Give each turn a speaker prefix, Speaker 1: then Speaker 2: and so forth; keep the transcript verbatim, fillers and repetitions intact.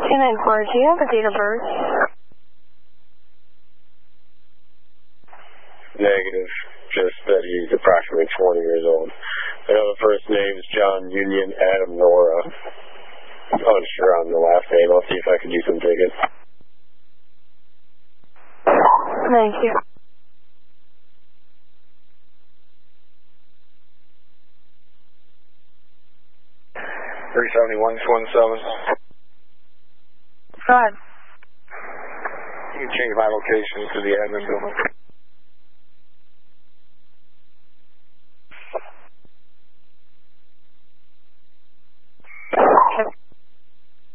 Speaker 1: ten nine four, do you have a date of birth?
Speaker 2: Negative. Just that he's approximately twenty years old. I know the first name is John Union Adam Nora. I'm unsure on the last name. I'll see if I can do some digging.
Speaker 1: Thank you.
Speaker 2: three seventy-one twenty-seven.
Speaker 1: Go ahead.
Speaker 2: You can change my location to the admin building.